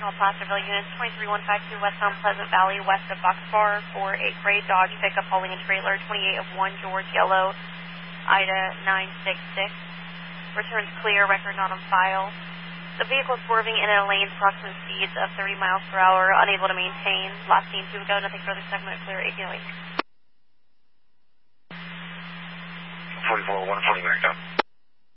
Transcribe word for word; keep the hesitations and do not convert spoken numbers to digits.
attention all Placerville units, twenty-three one five two westbound Pleasant Valley, west of Box Bar, for a gray Dodge pickup hauling a trailer, twenty-eight of one George Yellow, Ida nine six six. Returns clear, record not on file. The vehicle is swerving in a lane approximate speeds of thirty miles per hour, unable to maintain. Last seen two ago, nothing further, segment clear, eighteen oh eight. forty-four, one forty back down.